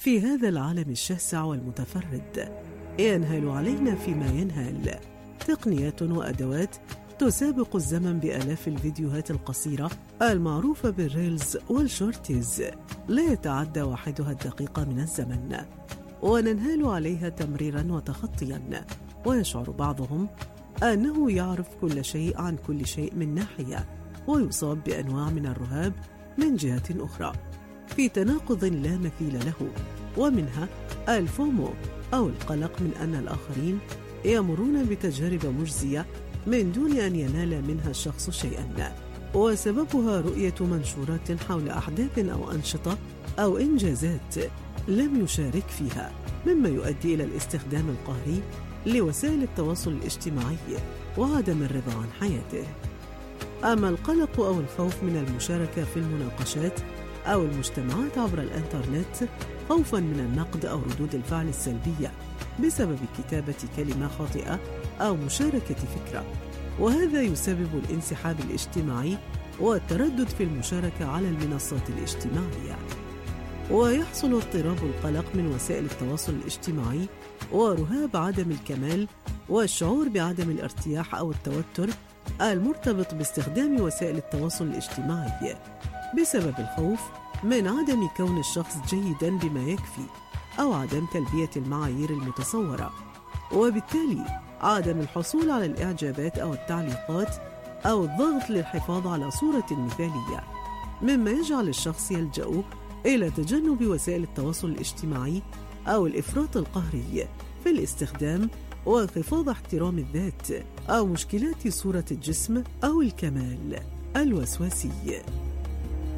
في هذا العالم الشاسع والمتفرد ينهال علينا فيما ينهال تقنيات وأدوات تسابق الزمن بآلاف الفيديوهات القصيرة المعروفة بالريلز والشورتيز لا يتعدى واحدها الدقيقة من الزمن، وننهال عليها تمريرا وتخطيا، ويشعر بعضهم أنه يعرف كل شيء عن كل شيء من ناحية، ويصاب بأنواع من الرهاب من جهة أخرى في تناقض لا مثيل له، ومنها الفومو أو القلق من أن الآخرين يمرون بتجارب مجزية من دون أن ينال منها الشخص شيئا، وسببها رؤية منشورات حول أحداث أو أنشطة أو إنجازات لم يشارك فيها، مما يؤدي إلى الاستخدام القهري لوسائل التواصل الاجتماعي وعدم الرضا عن حياته. أما القلق أو الخوف من المشاركة في المناقشات أو المجتمعات عبر الإنترنت خوفاً من النقد أو ردود الفعل السلبية بسبب كتابة كلمة خاطئة أو مشاركة فكرة، وهذا يسبب الانسحاب الاجتماعي والتردد في المشاركة على المنصات الاجتماعية. ويحصل اضطراب القلق من وسائل التواصل الاجتماعي ورهاب عدم الكمال والشعور بعدم الارتياح أو التوتر المرتبط باستخدام وسائل التواصل الاجتماعي بسبب الخوف من عدم كون الشخص جيداً بما يكفي أو عدم تلبية المعايير المتصورة، وبالتالي عدم الحصول على الإعجابات أو التعليقات أو الضغط للحفاظ على صورة مثالية، مما يجعل الشخص يلجأ إلى تجنب وسائل التواصل الاجتماعي أو الإفراط القهري في الاستخدام وانخفاض احترام الذات أو مشكلات صورة الجسم أو الكمال الوسواسي.